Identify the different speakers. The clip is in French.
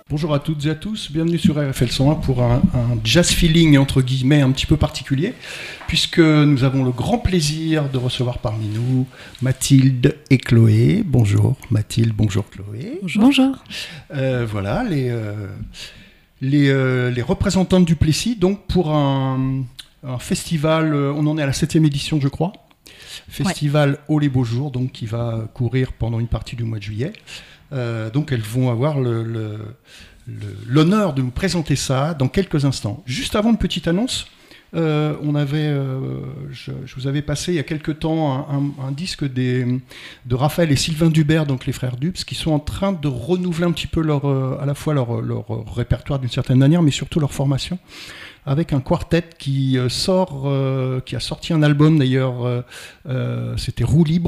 Speaker 1: Bonjour à toutes et à tous, bienvenue sur RFL 101 pour un jazz feeling entre guillemets un petit peu particulier, puisque nous avons le grand plaisir de recevoir parmi nous Mathilde et Chloé. Bonjour Mathilde, bonjour Chloé.
Speaker 2: Bonjour.
Speaker 1: Voilà, les représentantes du Plessis, donc pour un festival, on en est à la 7e édition je crois, festival Haut les Beaux Jours, donc qui va courir pendant une partie du mois de juillet. Donc elles vont avoir l'honneur de nous présenter ça dans quelques instants. Juste avant une petite annonce, je vous avais passé il y a quelques temps un disque de Raphaël et Sylvain Dubert, donc les frères Dubs, qui sont en train de renouveler un petit peu à la fois leur répertoire d'une certaine manière, mais surtout leur formation, avec un quartet qui a sorti un album d'ailleurs, c'était Roue Libre,